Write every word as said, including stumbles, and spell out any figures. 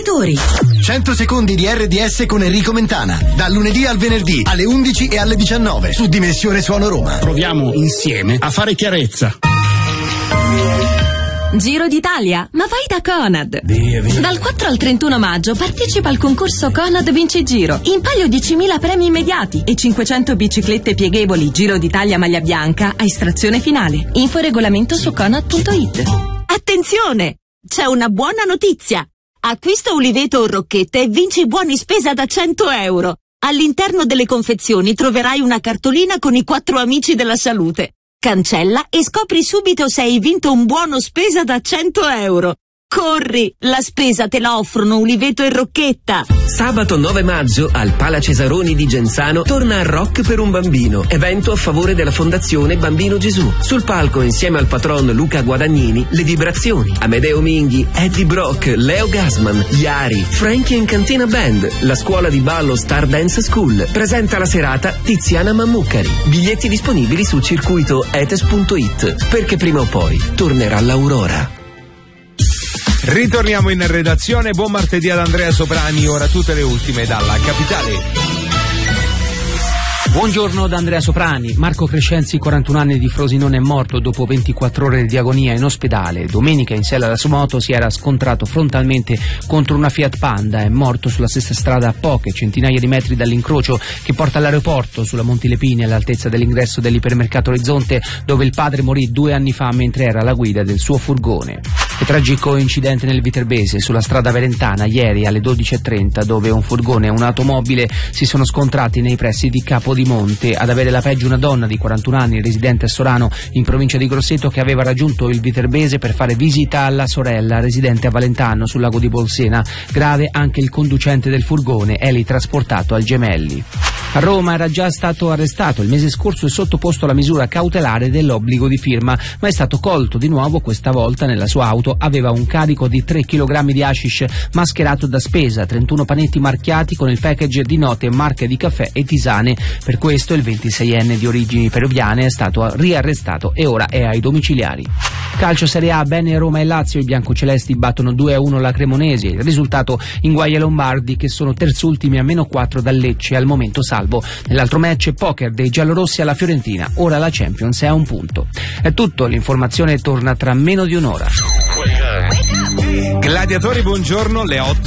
Ricamatori. cento secondi di R D S con Enrico Mentana. Dal lunedì al venerdì alle undici e alle diciannove su Dimensione Suono Roma. Proviamo insieme a fare chiarezza. Giro d'Italia, ma vai da Conad. Via, via. Dal quattro al trentuno maggio partecipa al concorso Conad Vince Giro. In palio diecimila premi immediati e cinquecento biciclette pieghevoli Giro d'Italia maglia bianca a estrazione finale. Info e regolamento su conad punto it. Attenzione! C'è una buona notizia! Acquista Uliveto o Rocchette e vinci buoni spesa da cento euro. All'interno delle confezioni troverai una cartolina con i quattro amici della salute. Cancella e scopri subito se hai vinto un buono spesa da cento euro. Corri! La spesa te la offrono Uliveto e Rocchetta. Sabato nove maggio al Pala Cesaroni di Genzano torna Rock per un bambino, evento a favore della Fondazione Bambino Gesù. Sul palco insieme al patron Luca Guadagnini, le vibrazioni, Amedeo Minghi, Eddie Brock, Leo Gasman, Iari, Frankie in Cantina Band, la scuola di ballo Star Dance School. Presenta la serata Tiziana Mammucari. Biglietti disponibili su circuito etes punto it, perché prima o poi tornerà l'Aurora. Ritorniamo in redazione, buon martedì ad Andrea Soprani, ora tutte le ultime dalla capitale. Buongiorno da Andrea Soprani. Marco Crescenzi, quarantuno anni, di Frosinone, è morto dopo ventiquattro ore di agonia in ospedale. Domenica in sella alla sua moto si era scontrato frontalmente contro una Fiat Panda. È morto sulla stessa strada a poche centinaia di metri dall'incrocio che porta all'aeroporto sulla Montilepini, all'altezza dell'ingresso dell'ipermercato Orizzonte, dove il padre morì due anni fa mentre era alla guida del suo furgone. E tragico incidente nel Viterbese sulla strada Verentana ieri alle dodici e trenta, dove un furgone e un'automobile si sono scontrati nei pressi di Capodimonte. Ad avere la peggio una donna di quarantuno anni, residente a Sorano in provincia di Grosseto, che aveva raggiunto il Viterbese per fare visita alla sorella residente a Valentano sul lago di Bolsena. Grave anche il conducente del furgone, Eli trasportato al Gemelli. A Roma era già stato arrestato il mese scorso e sottoposto alla misura cautelare dell'obbligo di firma, ma è stato colto di nuovo. Questa volta nella sua auto aveva un carico di tre chilogrammi di hashish mascherato da spesa, trentuno panetti marchiati con il package di note marche di caffè e tisane. Per questo il ventiseienne di origini peruviane è stato riarrestato e ora è ai domiciliari. Calcio Serie A, bene Roma e Lazio, i biancocelesti battono due a uno la Cremonese, il risultato inguaglia i lombardi che sono terzultimi a meno quattro dal Lecce, al momento salvo. Nell'altro match poker dei giallorossi alla Fiorentina, ora la Champions è a un punto. È tutto, l'informazione torna tra meno di un'ora. Gladiatori, buongiorno, le otto